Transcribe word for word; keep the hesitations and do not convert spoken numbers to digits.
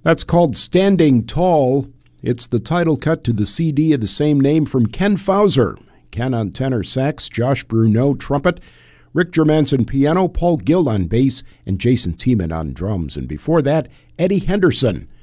That's called Standing Tall. It's the title cut to the C D of the same name from Ken Fauser. Ken on tenor sax, Josh Bruneau trumpet, Rick Germanson piano, Paul Gill on bass, and Jason Tiemann on drums. And before that, Eddie Henderson